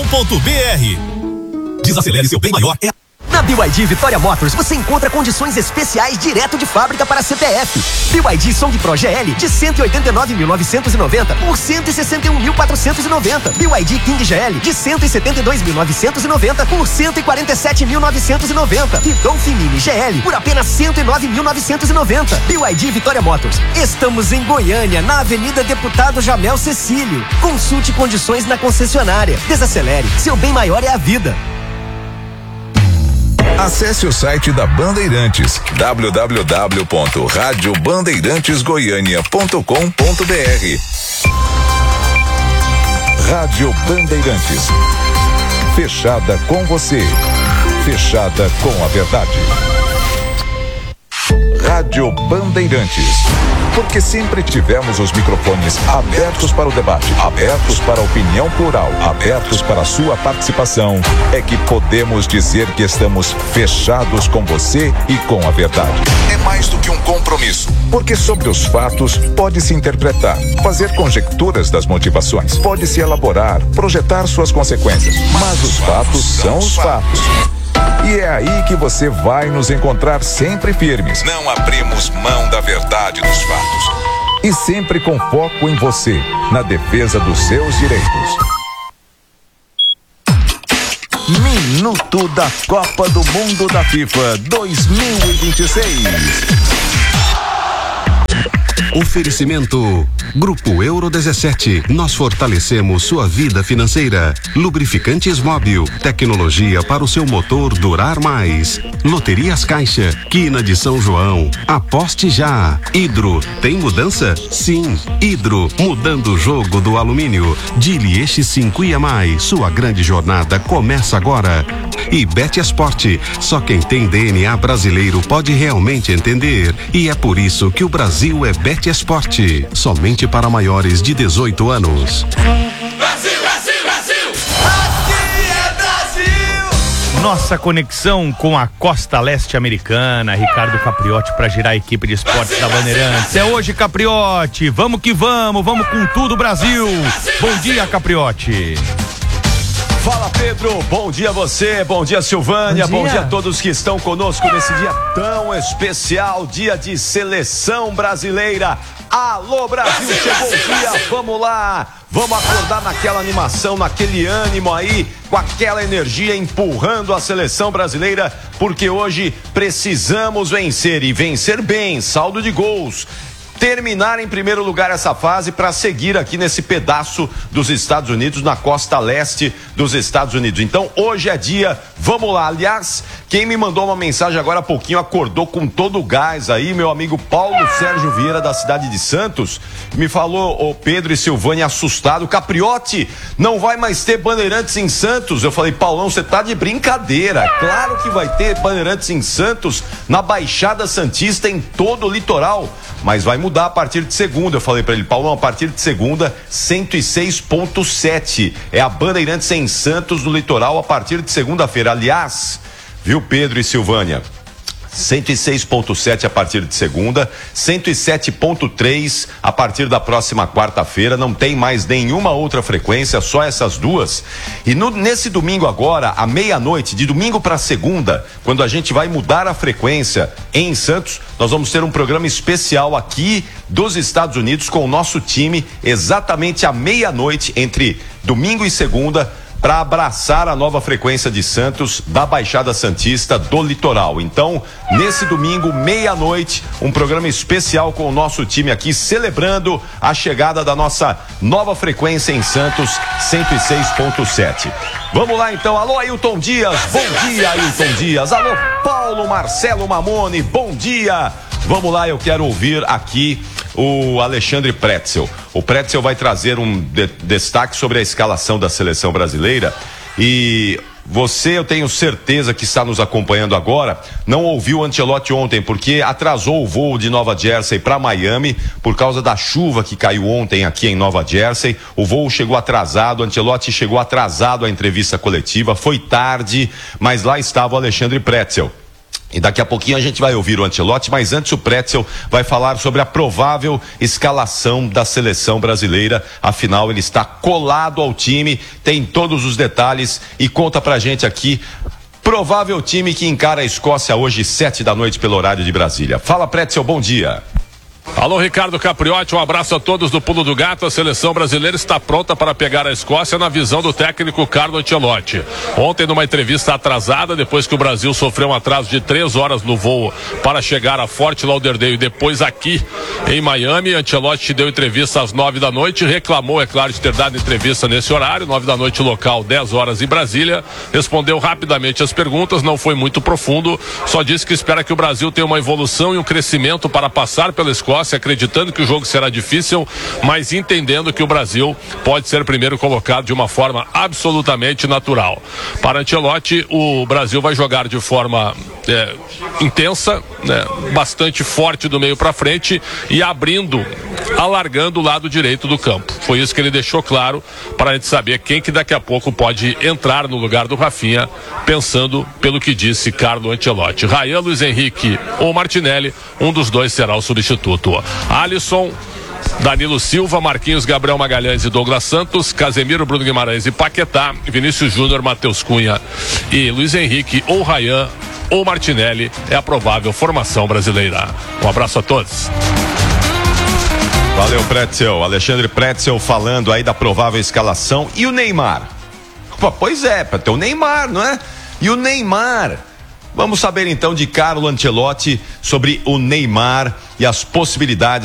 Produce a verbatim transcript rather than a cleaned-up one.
ponto b r. Desacelere seu bem maior. É... Na B Y D Vitória Motors você encontra condições especiais direto de fábrica para C P F. B Y D Song Pro G L de cento e oitenta e nove mil novecentos e noventa por cento e sessenta e um mil quatrocentos e noventa. B Y D King G L de cento e setenta e dois mil novecentos e noventa por cento e quarenta e sete mil novecentos e noventa. E Dolphin Mini G L por apenas cento e nove mil novecentos e noventa. B Y D Vitória Motors. Estamos em Goiânia, na Avenida Deputado Jamel Cecílio. Consulte condições na concessionária. Desacelere, seu bem maior é a vida. Acesse o site da Bandeirantes, w w w ponto rádio bandeirantes goiânia ponto com ponto b r. Rádio Bandeirantes. Fechada com você. Fechada com a verdade. Rádio Bandeirantes. Porque sempre tivemos os microfones abertos para o debate, abertos para a opinião plural, abertos para a sua participação, é que podemos dizer que estamos fechados com você e com a verdade. É mais do que um compromisso, porque sobre os fatos pode-se interpretar, fazer conjecturas das motivações, pode-se elaborar, projetar suas consequências, mas os fatos são os fatos. E é aí que você vai nos encontrar sempre firmes. Não abrimos mão da verdade dos fatos. E sempre com foco em você, na defesa dos seus direitos. Minuto da Copa do Mundo da FIFA dois mil e vinte e seis. Oferecimento Grupo Euro dezessete. Nós fortalecemos sua vida financeira. Lubrificantes Móbil. Tecnologia para o seu motor durar mais. Loterias Caixa. Quina de São João. Aposte já. Hidro. Tem mudança? Sim. Hidro. Mudando o jogo do alumínio. Dili X cinco e mais. Sua grande jornada começa agora. E Betesport. Só quem tem D N A brasileiro pode realmente entender. E é por isso que o Brasil é Betesport. Somente para maiores de dezoito anos. Brasil, Brasil, Brasil! Aqui é Brasil! Nossa conexão com a costa leste americana, Ricardo Capriotti, para girar a equipe de esportes da Bandeirantes. É hoje, Capriotti. Vamos que vamos, vamos com tudo, Brasil. Bom dia, Capriotti. Fala, Pedro, bom dia a você, bom dia, Silvânia, bom dia. bom dia a todos que estão conosco nesse dia tão especial, dia de seleção brasileira. Alô, Brasil, chegou o dia, vamos lá, vamos acordar naquela animação, naquele ânimo aí, com aquela energia empurrando a seleção brasileira, porque hoje precisamos vencer e vencer bem, saldo de gols. Terminar em primeiro lugar essa fase para seguir aqui nesse pedaço dos Estados Unidos, na costa leste dos Estados Unidos. Então hoje é dia, vamos lá. Aliás, quem me mandou uma mensagem agora há pouquinho, acordou com todo o gás aí, meu amigo Paulo Sérgio Vieira, da cidade de Santos, me falou, ô Pedro e Silvânia, assustado, Capriotti, não vai mais ter Bandeirantes em Santos. Eu falei, Paulão, você tá de brincadeira, claro que vai ter Bandeirantes em Santos, na Baixada Santista, em todo o litoral, mas vai mudar a partir de segunda. Eu falei pra ele, Paulão, a partir de segunda, cento e seis ponto sete é a Bandeirantes em Santos, no litoral, a partir de segunda-feira. Aliás, viu, Pedro e Silvânia, cento e seis ponto sete a partir de segunda, cento e sete ponto três a partir da próxima quarta-feira. Não tem mais nenhuma outra frequência, só essas duas. E no, nesse domingo agora, à meia-noite, de domingo para segunda, quando a gente vai mudar a frequência em Santos, nós vamos ter um programa especial aqui dos Estados Unidos com o nosso time, exatamente à meia-noite, entre domingo e segunda, para abraçar a nova frequência de Santos, da Baixada Santista, do litoral. Então, nesse domingo, meia-noite, um programa especial com o nosso time aqui, celebrando a chegada da nossa nova frequência em Santos, cento e seis ponto sete. Vamos lá então, alô Ailton Dias, bom dia Ailton Dias, alô Paulo Marcelo Mamone, bom dia. Vamos lá, eu quero ouvir aqui o Alexandre Pretzel. O Pretzel vai trazer um de- destaque sobre a escalação da seleção brasileira. E você, eu tenho certeza que está nos acompanhando agora, não ouviu o Ancelotti ontem, porque atrasou o voo de Nova Jersey para Miami por causa da chuva que caiu ontem aqui em Nova Jersey. O voo chegou atrasado, o Ancelotti chegou atrasado à entrevista coletiva, foi tarde, mas lá estava o Alexandre Pretzel. E daqui a pouquinho a gente vai ouvir o Ancelotti, mas antes o Pretzel vai falar sobre a provável escalação da seleção brasileira. Afinal, ele está colado ao time, tem todos os detalhes e conta pra gente aqui provável time que encara a Escócia hoje, sete da noite, pelo horário de Brasília. Fala, Pretzel, bom dia. Alô, Ricardo Capriotti, um abraço a todos do Pulo do Gato. A seleção brasileira está pronta para pegar a Escócia na visão do técnico Carlo Ancelotti. Ontem, numa entrevista atrasada, depois que o Brasil sofreu um atraso de três horas no voo para chegar a Fort Lauderdale e depois aqui em Miami, Ancelotti deu entrevista às nove da noite, reclamou, é claro, de ter dado entrevista nesse horário, nove da noite local, dez horas em Brasília, respondeu rapidamente as perguntas, não foi muito profundo, só disse que espera que o Brasil tenha uma evolução e um crescimento para passar pela Escócia, acreditando que o jogo será difícil, mas entendendo que o Brasil pode ser primeiro colocado de uma forma absolutamente natural. Para Ancelotti, o Brasil vai jogar de forma é, intensa, né, bastante forte do meio para frente e abrindo, alargando o lado direito do campo. Foi isso que ele deixou claro para a gente saber quem que daqui a pouco pode entrar no lugar do Rafinha, pensando pelo que disse Carlo Ancelotti. Ryan, Luiz Henrique ou Martinelli, um dos dois será o substituto. Alisson, Danilo Silva, Marquinhos, Gabriel Magalhães e Douglas Santos, Casemiro, Bruno Guimarães e Paquetá, Vinícius Júnior, Matheus Cunha e Luiz Henrique ou Ryan ou Martinelli é a provável formação brasileira. Um abraço a todos. Valeu, Pretzel. Alexandre Pretzel falando aí da provável escalação. E o Neymar? Pô, pois é, para ter o Neymar, não é? E o Neymar? Vamos saber então de Carlo Ancelotti sobre o Neymar e as possibilidades